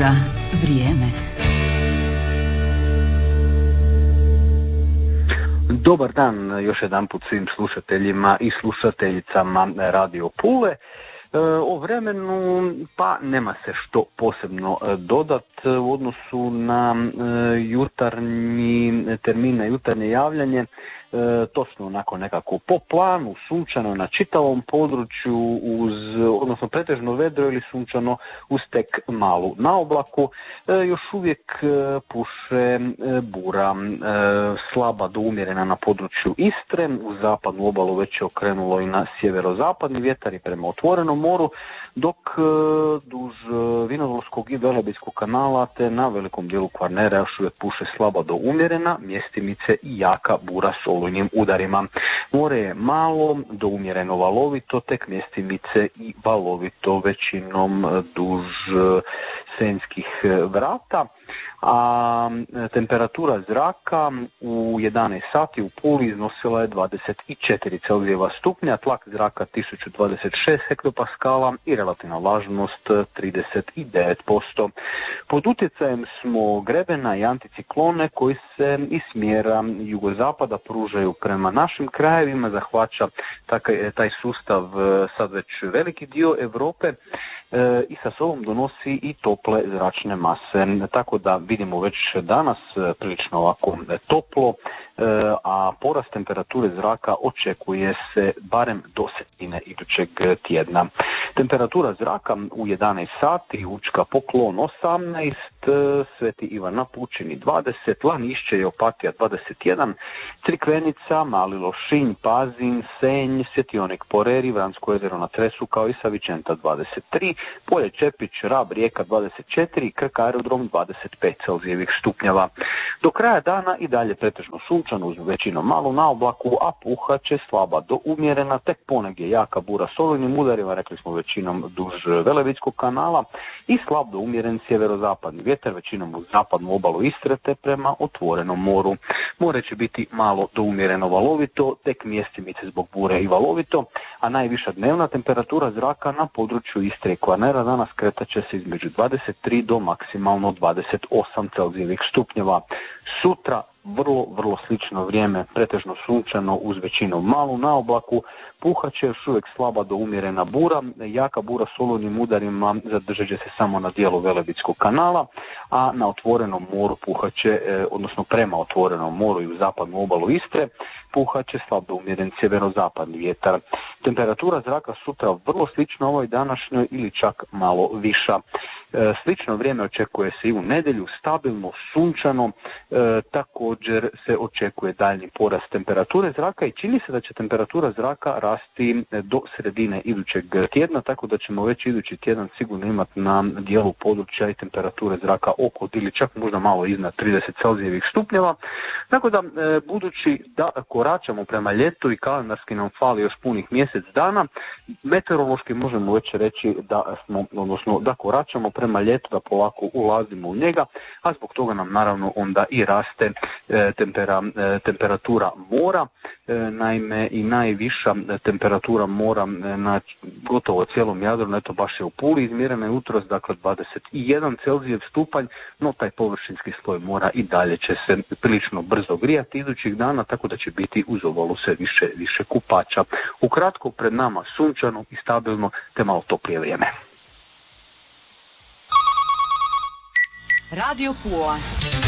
Prilika, vrijeme. Dobar dan još jedanput svim slušateljima i slušateljicama Radio Pule. O vremenu pa nema se što posebno dodat u odnosu na jutarnji termin, na jutarnje javljanje. Točno onako nekako po planu, sunčano na čitavom području, odnosno pretežno vedro ili sunčano uz tek malu naoblaku. Još uvijek puše bura, slaba do umjerena na području Istre, uz zapadnu obalu već je okrenulo i na sjeverozapadni vjetar i prema otvorenom moru, dok duž Vinodolskog i Velebitskog kanala te na velikom dijelu Kvarnera još uvijek puše slaba do umjerena, mjestimice i jaka bura s olujnim udarima. More je malo do umjereno valovito, tek mjestimice i valovito većinom duž Senjskih vrata. A temperatura zraka u 11 sati u Puli iznosila je 24 Celzijeva stupnja, tlak zraka 1026 hektopaskala i relativna vlažnost 39%. Pod utjecajem smo grebena i anticiklone koji se iz smjera jugozapada pružaju prema našim krajevima, zahvaća taj sustav sad već veliki dio Europe i sa sobom donosi i tople zračne mase, tako da vidimo već danas prilično ovako toplo, a porast temperature zraka očekuje se barem do sredine idućeg tjedna. Temperatura zraka u 11 sati, Učka Poklon 18, Sveti Ivan na Pučini 20, Lanišće i Opatija 21, Crikvenica, Mali Lošinj, Pazin, Senj, Svjetionik Poreri, Vransko jezero na Cresu kao i Savičenta 23, Polje Čepić, Rab, Rijeka 24, Krk aerodrom 25 Celzijevih stupnjeva. Do kraja dana i dalje pretežno sunčano uz većinom malu naoblaku, a puhat će slaba do umjerena, tek ponegdje jaka bura s olujnim udarima, rekli smo većinom duž Velebitskog kanala i slab do umjeren sjeverozapadni vjetar većinom uz zapadnu obalu Istre te prema otvorenom moru. More će biti malo do umjereno valovito, tek mjestimice zbog bure i valovito, a najviša dnevna temperatura zraka na području Istre i Kvarnera danas kretat će se između 23 do maksimalno 28 Celzijevih stupnjeva. Sutra vrlo slično vrijeme, pretežno sunčano uz većinom malu naoblaku, puhat će još uvijek slaba do umjerena bura, jaka bura s olujnim udarima zadržat će se samo na dijelu Velebitskog kanala, a na otvorenom moru puhat će, odnosno prema otvorenom moru i u zapadnu obalu Istre, puhat će slab do umjeren sjeverozapadni vjetar. Temperatura zraka sutra vrlo slično ovoj današnjoj ili čak malo viša. Slično vrijeme očekuje se i u nedjelju, stabilno, sunčano, također se očekuje daljnji porast temperature zraka i čini se da će temperatura zraka rasti do sredine idućeg tjedna, tako da ćemo već idući tjedan sigurno imati na dijelu područja i temperature zraka oko ili čak možda malo iznad 30 Celzijevih stupnjeva. Tako da budući da koračamo prema ljetu i kalendarski nam fali još punih mjesec dana, meteorološki možemo već reći da koračamo prema ljetu, da polako ulazimo u njega, a zbog toga nam naravno onda i raste temperatura mora. Naime i najviša temperatura mora na gotovo cijelom Jadranu, eto baš je u Puli izmjerena je jutros, dakle 21 Celzijev stupanj, no taj površinski sloj mora i dalje će se prilično brzo grijati idućih dana, tako da će biti uz obalu sve više kupača. Ukratko, pred nama sunčano i stabilno te malo toplije vrijeme. Radio Pula.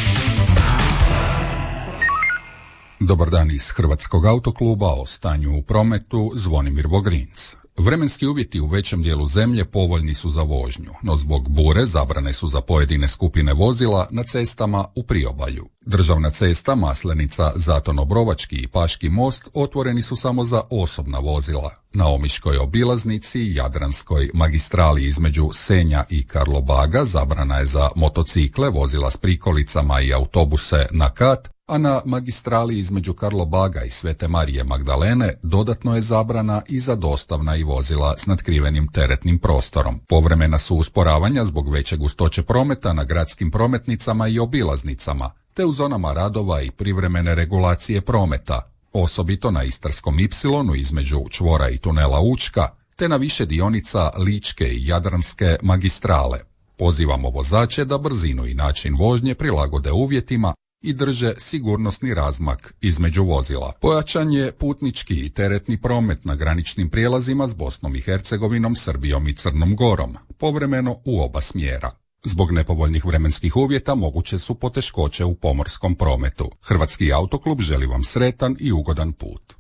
Dobar dan iz Hrvatskog autokluba, o stanju u prometu Zvonimir Vogrinc. Vremenski uvjeti u većem dijelu zemlje povoljni su za vožnju, no zbog bure zabrane su za pojedine skupine vozila na cestama u priobalju. Državna cesta Maslenica, Zaton-Obrovački i Paški most otvoreni su samo za osobna vozila. Na Omiškoj obilaznici, Jadranskoj magistrali između Senja i Karlobaga zabrana je za motocikle, vozila s prikolicama i autobuse na kat, a na magistrali između Karlobaga i Svete Marije Magdalene dodatno je zabrana i za dostavna i vozila s natkrivenim teretnim prostorom. Povremena su usporavanja zbog veće gustoće prometa na gradskim prometnicama i obilaznicama, te u zonama radova i privremene regulacije prometa, osobito na Istarskom Ipsilonu između čvora i tunela Učka, te na više dionica Ličke i Jadranske magistrale. Pozivamo vozače da brzinu i način vožnje prilagode uvjetima i drže sigurnosni razmak između vozila. Pojačan je putnički i teretni promet na graničnim prijelazima s Bosnom i Hercegovinom, Srbijom i Crnom Gorom, povremeno u oba smjera. Zbog nepovoljnih vremenskih uvjeta moguće su poteškoće u pomorskom prometu. Hrvatski autoklub želi vam sretan i ugodan put.